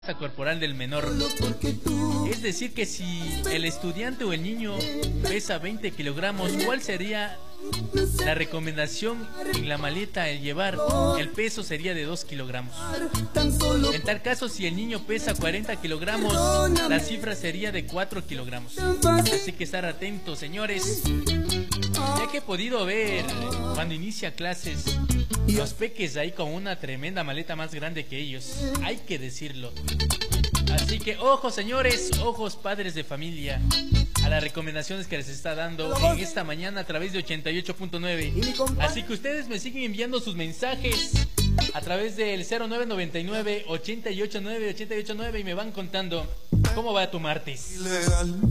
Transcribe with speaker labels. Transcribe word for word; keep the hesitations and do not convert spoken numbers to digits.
Speaker 1: corporal del menor. Es decir, que si el estudiante o el niño pesa veinte kilogramos, ¿cuál sería la recomendación en la maleta el llevar? El peso sería de dos kilogramos. En tal caso, si el niño pesa cuarenta kilogramos, la cifra sería de cuatro kilogramos. Así que estar atentos, señores, ya que he podido ver cuando inicia clases los peques ahí con una tremenda maleta más grande que ellos, hay que decirlo. Así que ojos, señores, ojos, padres de familia, a las recomendaciones que les está dando en esta mañana a través de ochenta y ocho punto nueve. Así que ustedes me siguen enviando sus mensajes a través del cero nueve noventa y nueve, ochenta y ocho nueve, ochenta y ocho nueve y me van contando cómo va tu martes.